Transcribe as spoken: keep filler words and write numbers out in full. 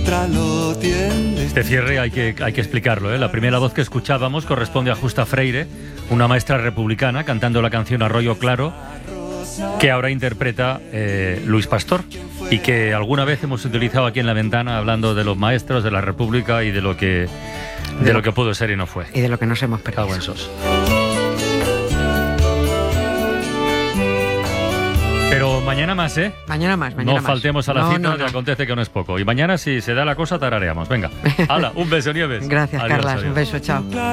otra lo tiende. Este cierre hay que, hay que explicarlo, ¿eh? La primera voz que escuchábamos corresponde a Justa Freire, una maestra republicana cantando la canción Arroyo Claro, que ahora interpreta eh, Luis Pastor, y que alguna vez hemos utilizado aquí en La Ventana hablando de los maestros, de la República y de lo que, de, de lo que pudo ser y no fue. Y de lo que nos hemos perdido. Cago en sos. Pero mañana más, ¿eh? Mañana más, mañana no más. faltemos a la no, cita no, de no. Acontece que no es poco. Y mañana, si se da la cosa, tarareamos. Venga, hala, un beso, Nieves. Gracias, Adiós, Carlas. adiós. Un beso, chao.